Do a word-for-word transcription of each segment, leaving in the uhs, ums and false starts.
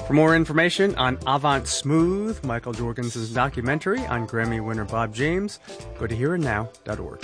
For more information on Avant Smooth, Michael Jorgensen's documentary on Grammy winner Bob James, go to here and now dot org.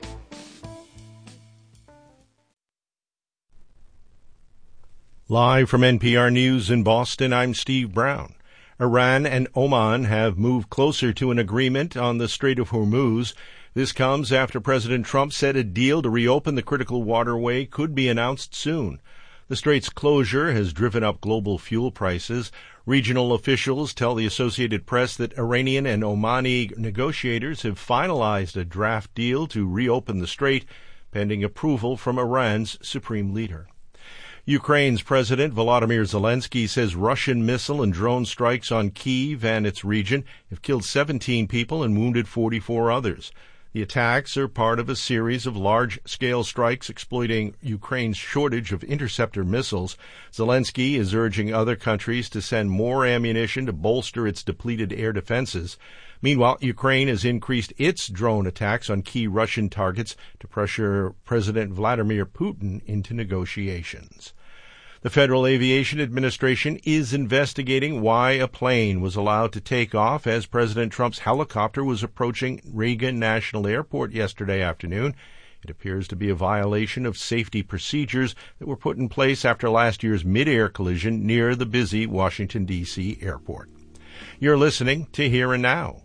Live from N P R News in Boston, I'm Steve Brown. Iran and Oman have moved closer to an agreement on the Strait of Hormuz. This comes after President Trump said a deal to reopen the critical waterway could be announced soon. The strait's closure has driven up global fuel prices. Regional officials tell the Associated Press that Iranian and Omani negotiators have finalized a draft deal to reopen the strait, pending approval from Iran's supreme leader. Ukraine's President Volodymyr Zelensky says Russian missile and drone strikes on Kyiv and its region have killed seventeen people and wounded forty-four others. The attacks are part of a series of large-scale strikes exploiting Ukraine's shortage of interceptor missiles. Zelensky is urging other countries to send more ammunition to bolster its depleted air defenses. Meanwhile, Ukraine has increased its drone attacks on key Russian targets to pressure President Vladimir Putin into negotiations. The Federal Aviation Administration is investigating why a plane was allowed to take off as President Trump's helicopter was approaching Reagan National Airport yesterday afternoon. It appears to be a violation of safety procedures that were put in place after last year's mid-air collision near the busy Washington, D C airport. You're listening to Here and Now.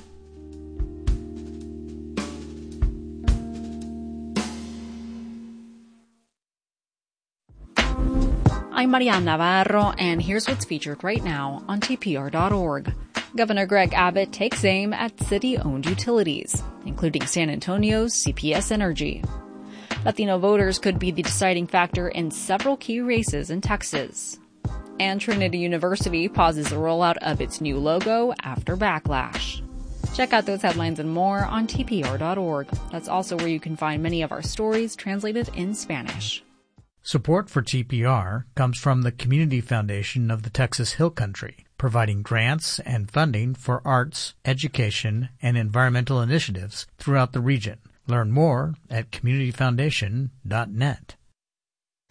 I'm Marianne Navarro, and here's what's featured right now on T P R dot org. Governor Greg Abbott takes aim at city-owned utilities, including San Antonio's C P S Energy. Latino voters could be the deciding factor in several key races in Texas. And Trinity University pauses the rollout of its new logo after backlash. Check out those headlines and more on T P R dot org. That's also where you can find many of our stories translated in Spanish. Support for T P R comes from the Community Foundation of the Texas Hill Country, providing grants and funding for arts, education, and environmental initiatives throughout the region. Learn more at community foundation dot net.